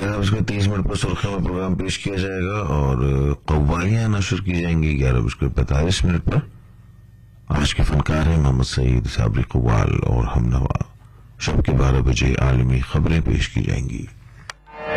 11 बजकर 30 मिनट पर सुर्खियों में प्रोग्राम पेश किया जाएगा और कव्वालियां नशर की जाएंगी 11 बजकर 45 मिनट पर। आज के फनकार हैं मोहम्मद सईद, साबरी कव्वाल और हमनवा। शब के 12 बजे आलमी खबरें पेश की जाएंगी।